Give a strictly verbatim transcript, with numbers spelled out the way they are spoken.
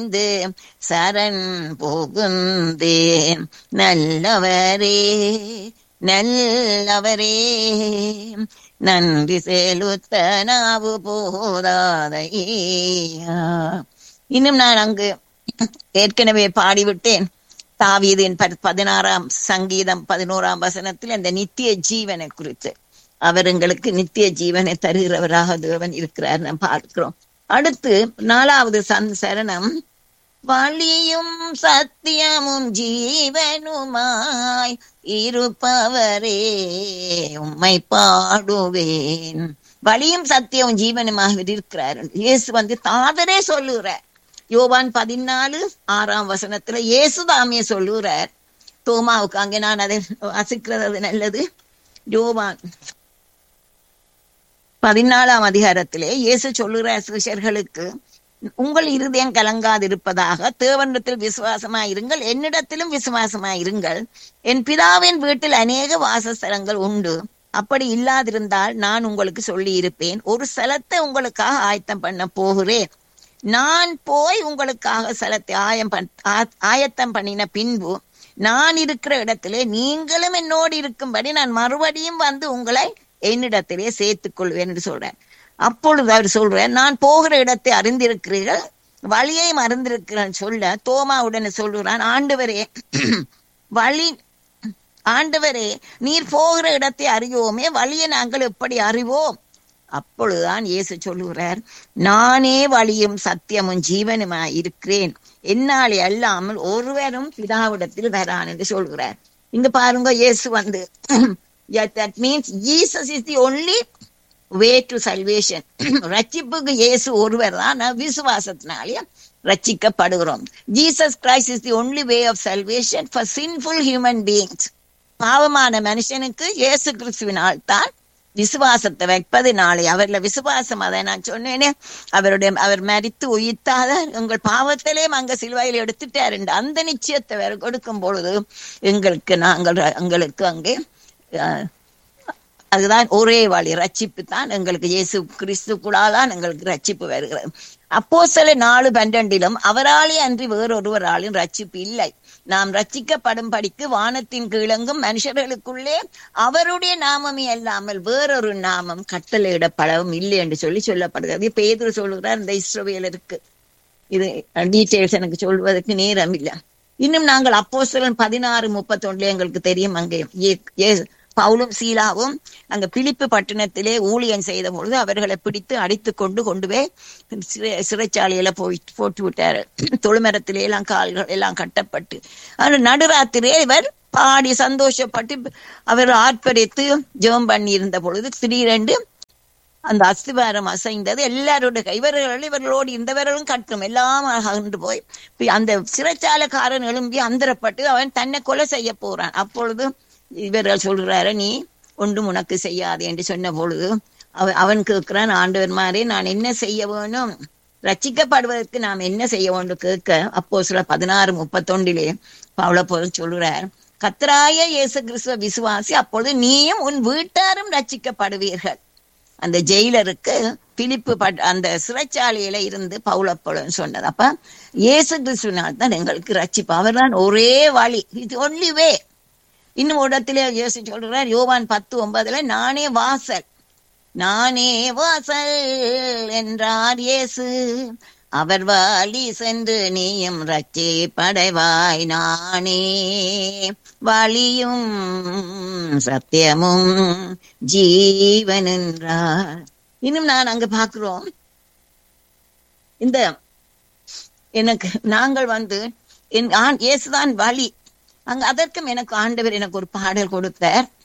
சரண் போகுந்தேன். நல்லவரே நல்லவரே நன்றி செலுத்த நாவு போதாதையா. இன்னும் நான் அங்கு ஏற்கனவே பாடிவிட்டேன். தாவீதின் பதினாறாம் சங்கீதம் பதினோராம் வசனத்தில் அந்த நித்திய ஜீவனை குறித்து, அவர் எங்களுக்கு நித்திய ஜீவனை தருகிறவராக தேவன் இருக்கிறார் நாம் பார்க்கிறோம். அடுத்து நாலாவது சன் சரணம், வழியும் சத்தியமும் ஜீவனுமாய் இருப்பவரே உம்மை பாடுவேன். வழியும் சத்தியமும் ஜீவனுமாக இருக்கிறார் இயேசு வந்து தாதரே சொல்லுகிறார். யோவான் பதினாலு ஆறாம் வசனத்துல இயேசுதாமே சொல்லுகிறார் தோமாவுக்கு. அங்கே நான் அதை வாசிக்கிறது நல்லது. யோவான் பதினாலாம் அதிகாரத்திலே இயேசு சொல்லுகிறார் சிஷ்யர்களுக்கு, உங்கள் இருதயம் கலங்காதிருப்பதாக தேவனிடத்தில் விசுவாசமாயிருங்கள், என்னிடத்திலும் விசுவாசமாயிருங்கள். என் பிதாவின் வீட்டில் அநேக வாசஸ்தலங்கள் உண்டு. அப்படி இல்லாதிருந்தால் நான் உங்களுக்கு சொல்லி இருப்பேன். ஒரு ஸ்தலத்தை உங்களுக்காக ஆயத்தம் பண்ண போகிறேன். நான் போய் உங்களுக்காக ஸ்தலத்தை ஆயம் ஆயத்தம் பண்ணின பின்பு நான் இருக்கிற இடத்திலே நீங்களும் என்னோடு இருக்கும்படி நான் மறுபடியும் வந்து உங்களை என்னிடத்திலே சேர்த்துக் கொள்வேன் என்று சொல்றேன். அப்பொழுது அவர் சொல்றேன், நான் போகிற இடத்தை அறிந்திருக்கிறீர்கள், வழியையும் அறிந்திருக்கிறேன் சொல்ல தோமா உடனே சொல்லுகிறான், ஆண்டவரே வழி ஆண்டவரே நீர் போகிற இடத்தை அறியோமே, வழியை நாங்கள் எப்படி அறிவோம்? அப்பொழுதுதான் இயேசு சொல்லுகிறார், நானே வழியும் சத்தியமும் ஜீவனுமாய் இருக்கிறேன், என்னாலே அல்லாமல் ஒருவரும் பிதாவிடத்தில் வரான் என்று சொல்கிறார். இங்க பாருங்க, இயேசு வந்து yeah, that means Jesus is the only way to salvation. ரட்சிப்புக்கு இயேசு ஒருவர் தான், விசுவாசத்தினாலே ரட்சிக்கப்படுகிறோம். Jesus Christ is the only way of salvation for sinful human beings. பாவமான மனுஷனுக்கு இயேசு கிறிஸ்துவினால் தான் விசுவாசத்தை வைப்பதினாலே, அவர்ல விசுவாசம், அதை நான் சொன்னேனே, அவருடைய அவர் மரித்து உயிர்த்தாத உங்கள் பாவத்திலே அங்க சிலுவையில் எடுத்துட்டாரு அந்த நிச்சயத்தை வேற கொடுக்கும் பொழுது எங்களுக்கு நாங்கள் எங்களுக்கு அங்கே அதுதான் ஒரே வழி, ரட்சிப்பு தான் எங்களுக்கு. இயேசு கிறிஸ்துக்குள்ளாதான் எங்களுக்கு ரட்சிப்பு வருகிறது. அப்போஸ்தலர் நாலு பன்னெண்டிலும் அவராலே அன்றி வேறொருவராலும் ரட்சிப்பு இல்லை, நாம் ரட்சிக்கப்படும் படிக்கு வானத்தின் கீழங்கும் மனுஷர்களுக்குள்ளே அவருடைய நாமமே அல்லாமல் வேறொரு நாமம் கட்டளையிடப்படவும் இல்லை என்று சொல்லி சொல்லப்படுகிறது. பேதுரு சொல்லுகிறார் இந்த இஸ்ரவேலருக்கு. இது டீட்டெயில்ஸ் எனக்கு சொல்வதற்கு நேரம் இல்லை. இன்னும் நாங்கள் அப்போஸ்தலர் பதினாறு முப்பத்தி ஒன்றுல எங்களுக்கு தெரியும், அங்கே பவுலும் சீலாவும் அங்க பிலிப்பு பட்டணத்திலே ஊழியம் செய்த பொழுது அவர்களை பிடித்து அடித்து கொண்டு கொண்டு போய் சிறைச்சாலையில போய் போட்டு விட்டாரு. தொழுமரத்திலே எல்லாம் கால்கள் எல்லாம் கட்டப்பட்டு அந்த நடுராத்திரியே இவர் பாடி சந்தோஷப்பட்டு அவர் ஆர்ப்பரித்து ஜெபம் பண்ணி இருந்த பொழுது திடீரென்று அந்த அஸ்திவாரம் அசைந்தது. எல்லாருடைய இவர்கள் இவர்களோடு இருந்தவர்களும் கட்டும் எல்லாம் அகன்று போய் அந்த சிறைச்சாலைக்காரன் எழும்பி அந்தரப்பட்டு அவன் தன்னை கொலை செய்ய போறான். அப்பொழுது இவர்கள் சொல்கிறாரு, நீ ஒன்றும் உனக்கு செய்யாது என்று சொன்ன பொழுது அவன் அவன் கேட்கிறான், ஆண்டவர் மாதிரி நான் என்ன செய்ய வேணும், ரட்சிக்கப்படுவதற்கு நாம் என்ன செய்ய வேண்டும் கேட்க, அப்போ சில பதினாறு முப்பத்தொன்றிலே பவுல போல சொல்கிறார், கர்த்தராய இயேசு கிறிஸ்துவ விசுவாசி, அப்பொழுது நீயும் உன் வீட்டாரும் ரட்சிக்கப்படுவீர்கள். அந்த ஜெயிலருக்கு பிலிப்பு அந்த சிறைச்சாலையில இருந்து பவுலப்போலன்னு சொன்னது. அப்ப இயேசு கிறிஸ்துவினால் தான் எங்களுக்கு ரட்சிப்பு, அவர் தான் ஒரே வழி, இது ஒன்லி வே. இன்னும் இடத்திலே இயேசு சொல்றார் யோவான் பத்து ஒன்பதுல, நானே வாசல் நானே வாசல் என்றார் இயேசு, அவர் வழி சென்று நீயும் ரட்சிப்படைவாய், நானே வழியும் சத்தியமும் ஜீவன் என்றார். இன்னும் நான் அங்க பாக்குறோம், இந்த எனக்கு நாங்கள் வந்து என் இயேசுதான் வழி, அங்க அதற்கும் எனக்கு ஆண்டவர் எனக்கு ஒரு பாடல் கொடுத்தார்.